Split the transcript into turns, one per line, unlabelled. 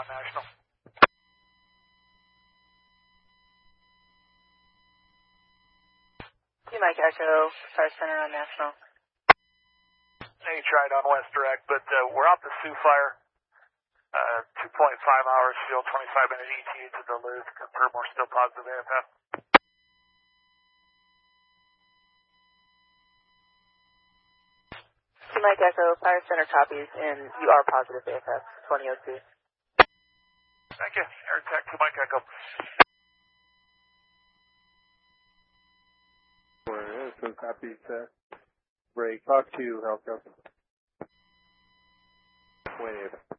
National.
Mike Echo, Fire Center on National.
Hey, tried on West Direct, but we're off the Sioux Fire. 2.5 hours, fuel, 25-minute ETA to Duluth. Confirm we're still positive AFF.
Mike Echo, Fire Center copies, and you are positive AFF, 2002.
Thank you. Air Tech to Mike Echo.
So copy, Ray. Talk to helicopter. 28.